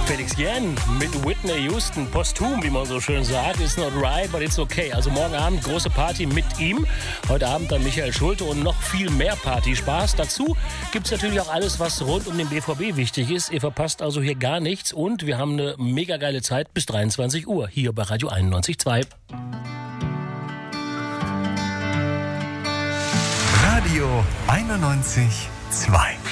Felix Jähn mit Whitney Houston, posthum, wie man so schön sagt, is not right, but it's okay. Also morgen Abend große Party mit ihm. Heute Abend dann Michael Schulte und noch viel mehr Partyspaß. Dazu gibt's natürlich auch alles, was rund um den BVB wichtig ist. Ihr verpasst also hier gar nichts und wir haben eine mega geile Zeit bis 23 Uhr hier bei Radio 91.2. Radio 91.2